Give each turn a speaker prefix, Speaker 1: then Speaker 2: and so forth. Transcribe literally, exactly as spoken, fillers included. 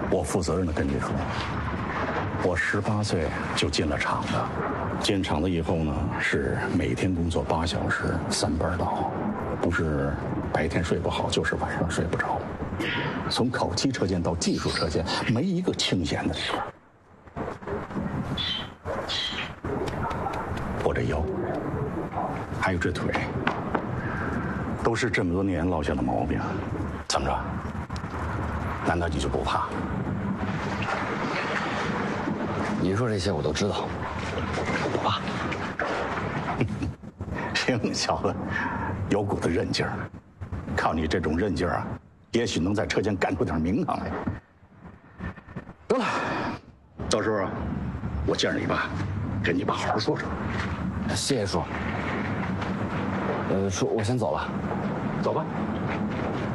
Speaker 1: 我负责任的跟你说，我十八岁就进了厂子，进厂子以后呢，是每天工作八小时，三班倒，不是白天睡不好，就是晚上睡不着。从烤漆车间到技术车间，没一个清闲的地方。我这腰，还有这腿，都是这么多年落下的毛病。怎么着？难道你就不怕？
Speaker 2: 您说这些我都知道，我不怕。
Speaker 1: 行，小子，有股子韧劲儿。靠你这种韧劲儿啊，也许能在车间干出点名堂来。得了，到时候啊，我见着你爸，跟你爸好好说说。
Speaker 2: 谢谢叔。呃，叔，我先走了。
Speaker 1: 走吧。